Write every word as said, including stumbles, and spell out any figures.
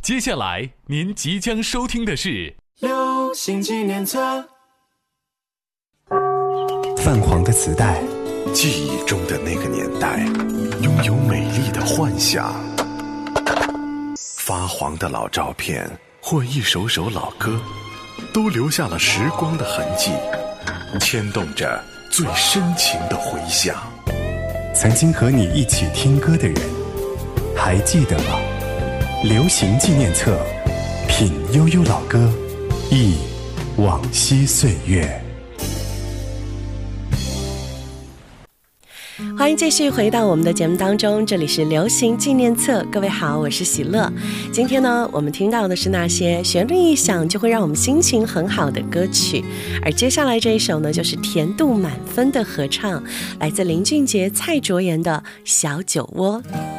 接下来您即将收听的是流行纪念册。 泛黄的磁带， 记忆中的那个年代，拥有美丽的幻想。发黄的老照片或一首首老歌，都留下了时光的痕迹，牵动着最深情的回响。 曾经和你一起听歌的人，还记得吗？流行纪念册，品悠悠老歌，忆往昔岁月。 欢迎继续回到我们的节目当中，这里是流行纪念册。各位好，我是喜乐。今天呢，我们听到的是那些旋律一响就会让我们心情很好的歌曲，而接下来这一首呢，就是甜度满分的合唱，来自林俊杰、蔡卓妍的《小酒窝》。